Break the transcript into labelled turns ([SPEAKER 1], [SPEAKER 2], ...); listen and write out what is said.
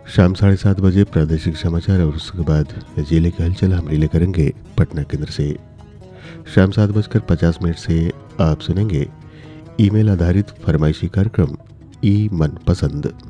[SPEAKER 1] शाम 7:30 बजे प्रादेशिक समाचार और उसके बाद जिले की हलचल हम रिले करेंगे पटना केंद्र से। शाम 7:50 से आप सुनेंगे ईमेल आधारित फरमाइशी कार्यक्रम ई मन पसंद।